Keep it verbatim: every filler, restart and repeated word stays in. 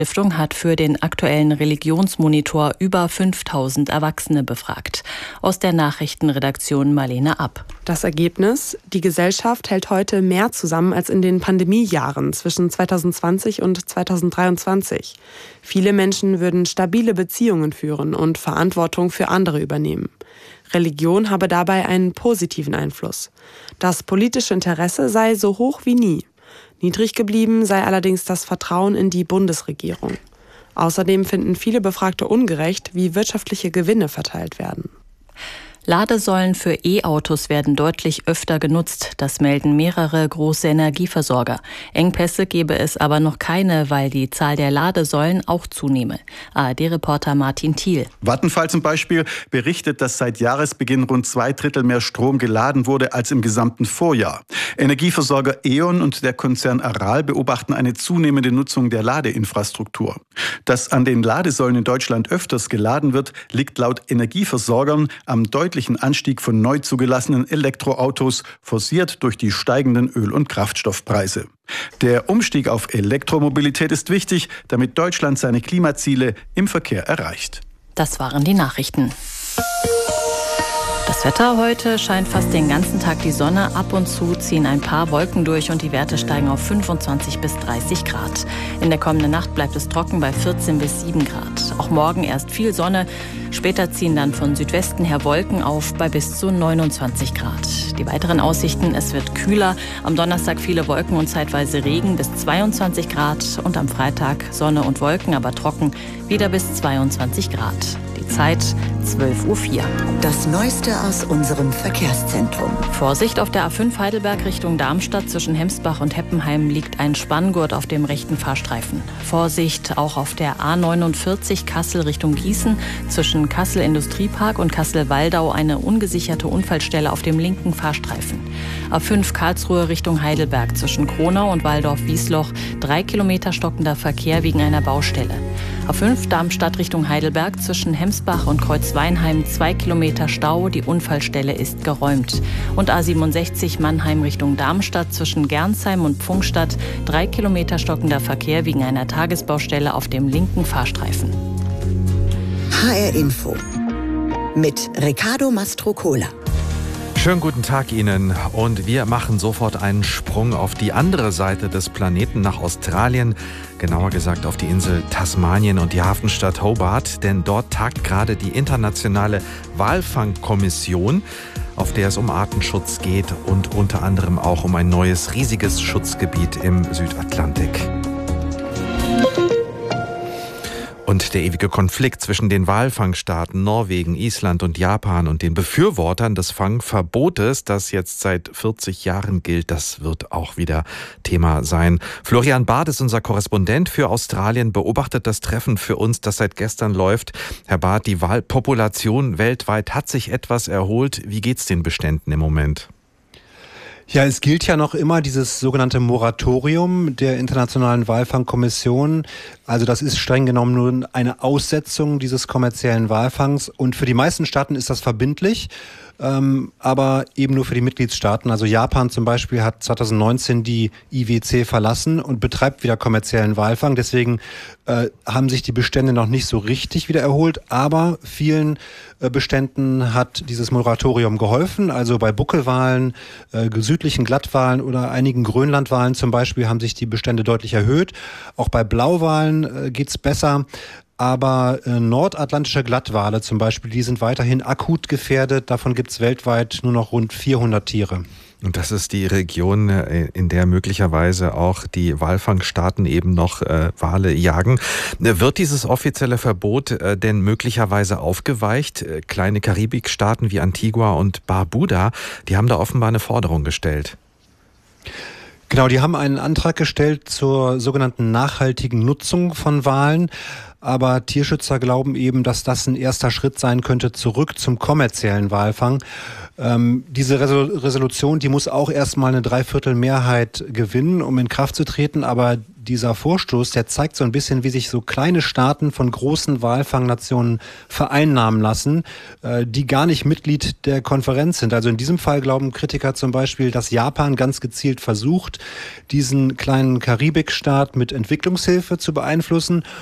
Stiftung hat für den aktuellen Religionsmonitor über fünftausend Erwachsene befragt. Aus der Nachrichtenredaktion Marlene Ab. Das Ergebnis: Die Gesellschaft hält heute mehr zusammen als in den Pandemiejahren zwischen zweitausendzwanzig und zweitausenddreiundzwanzig. Viele Menschen würden stabile Beziehungen führen und Verantwortung für andere übernehmen. Religion habe dabei einen positiven Einfluss. Das politische Interesse sei so hoch wie nie. Niedrig geblieben sei allerdings das Vertrauen in die Bundesregierung. Außerdem finden viele Befragte ungerecht, wie wirtschaftliche Gewinne verteilt werden. Ladesäulen für E-Autos werden deutlich öfter genutzt. Das melden mehrere große Energieversorger. Engpässe gebe es aber noch keine, weil die Zahl der Ladesäulen auch zunehme. A R D-Reporter Martin Thiel. Vattenfall zum Beispiel berichtet, dass seit Jahresbeginn rund zwei Drittel mehr Strom geladen wurde als im gesamten Vorjahr. Energieversorger E.ON und der Konzern Aral beobachten eine zunehmende Nutzung der Ladeinfrastruktur. Dass an den Ladesäulen in Deutschland öfters geladen wird, liegt laut Energieversorgern am deutlichen Anstieg von neu zugelassenen Elektroautos, forciert durch die steigenden Öl- und Kraftstoffpreise. Der Umstieg auf Elektromobilität ist wichtig, damit Deutschland seine Klimaziele im Verkehr erreicht. Das waren die Nachrichten. Das Wetter heute: scheint fast den ganzen Tag die Sonne. Ab und zu ziehen ein paar Wolken durch und die Werte steigen auf fünfundzwanzig bis dreißig Grad. In der kommenden Nacht bleibt es trocken bei vierzehn bis sieben Grad. Auch morgen erst viel Sonne. Später ziehen dann von Südwesten her Wolken auf bei bis zu neunundzwanzig Grad. Die weiteren Aussichten: es wird kühler. Am Donnerstag viele Wolken und zeitweise Regen bis zweiundzwanzig Grad. Und am Freitag Sonne und Wolken, aber trocken, wieder bis zweiundzwanzig Grad. Die Zeit zwölf Uhr vier. Das Neueste aus unserem Verkehrszentrum. Vorsicht auf der A fünf Heidelberg Richtung Darmstadt. Zwischen Hemsbach und Heppenheim liegt ein Spanngurt auf dem rechten Fahrstreifen. Vorsicht auch auf der A neunundvierzig Kassel Richtung Gießen. Zwischen Kassel Industriepark und Kassel-Waldau eine ungesicherte Unfallstelle auf dem linken Fahrstreifen. A fünf Karlsruhe Richtung Heidelberg. Zwischen Kronau und Waldorf-Wiesloch drei Kilometer stockender Verkehr wegen einer Baustelle. A fünf Darmstadt Richtung Heidelberg. Zwischen Hemsbach und Kreuzweinheim zwei Kilometer Stau. Die Unfallstelle ist geräumt. Und A siebenundsechzig Mannheim Richtung Darmstadt. Zwischen Gernsheim und Pfungstadt drei Kilometer stockender Verkehr wegen einer Tagesbaustelle auf dem linken Fahrstreifen. H R Info mit Riccardo Mastrocola. Schönen guten Tag Ihnen und wir machen sofort einen Sprung auf die andere Seite des Planeten, nach Australien, genauer gesagt auf die Insel Tasmanien und die Hafenstadt Hobart, denn dort tagt gerade die internationale Walfangkommission, auf der es um Artenschutz geht und unter anderem auch um ein neues riesiges Schutzgebiet im Südatlantik. Und der ewige Konflikt zwischen den Walfangstaaten Norwegen, Island und Japan und den Befürwortern des Fangverbotes, das jetzt seit vierzig Jahren gilt, das wird auch wieder Thema sein. Florian Barth ist unser Korrespondent für Australien, beobachtet das Treffen für uns, das seit gestern läuft. Herr Barth, die Walpopulation weltweit hat sich etwas erholt. Wie geht's den Beständen im Moment? Ja, es gilt ja noch immer dieses sogenannte Moratorium der Internationalen Walfangkommission. Also das ist streng genommen nur eine Aussetzung dieses kommerziellen Walfangs. Und für die meisten Staaten ist das verbindlich, ähm, aber eben nur für die Mitgliedstaaten. Also Japan zum Beispiel hat zweitausendneunzehn die I W C verlassen und betreibt wieder kommerziellen Walfang. Deswegen äh, haben sich die Bestände noch nicht so richtig wieder erholt. Aber vielen äh, Beständen hat dieses Moratorium geholfen. Also bei Buckelwalen, äh, südlichen Glattwalen oder einigen Grönlandwalen zum Beispiel haben sich die Bestände deutlich erhöht. Auch bei Blauwalen äh, geht's besser. Aber äh, nordatlantische Glattwale zum Beispiel, die sind weiterhin akut gefährdet. Davon gibt es weltweit nur noch rund vierhundert Tiere. Und das ist die Region, in der möglicherweise auch die Walfangstaaten eben noch äh, Wale jagen. Wird dieses offizielle Verbot äh, denn möglicherweise aufgeweicht? Äh, kleine Karibikstaaten wie Antigua und Barbuda, die haben da offenbar eine Forderung gestellt. Genau, die haben einen Antrag gestellt zur sogenannten nachhaltigen Nutzung von Walen. aber Tierschützer glauben eben, dass das ein erster Schritt sein könnte zurück zum kommerziellen Walfang. Ähm, diese Resolution, die muss auch erstmal eine Dreiviertelmehrheit gewinnen, um in Kraft zu treten, aber dieser Vorstoß, der zeigt so ein bisschen, wie sich so kleine Staaten von großen Walfangnationen vereinnahmen lassen, äh, die gar nicht Mitglied der Konferenz sind. Also in diesem Fall glauben Kritiker zum Beispiel, dass Japan ganz gezielt versucht, diesen kleinen Karibikstaat mit Entwicklungshilfe zu beeinflussen